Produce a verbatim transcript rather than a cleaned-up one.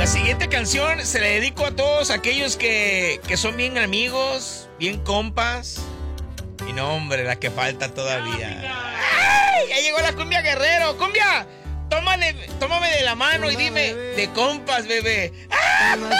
La siguiente canción se la dedico a todos aquellos que, que son bien amigos, bien compas. Y no, hombre, la que falta todavía. ¡Ay! Ya llegó la cumbia Guerrero. ¡Cumbia! Tómale, tómame de la mano y dime, de compas, bebé. ¡Ah!